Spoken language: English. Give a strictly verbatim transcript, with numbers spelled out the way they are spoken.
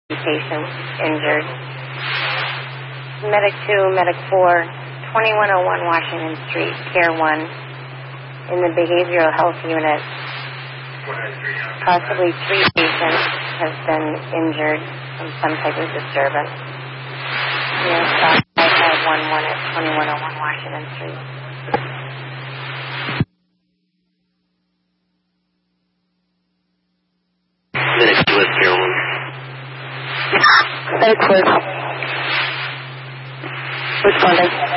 patients injured. Medic two, Medic four, twenty-one oh one Washington Street, Care one, in the behavioral health unit. Possibly three patients have been injured from some type of disturbance. Near five five one one at twenty-one oh one Washington Street. Medic two at Care one. Medic two. Responding.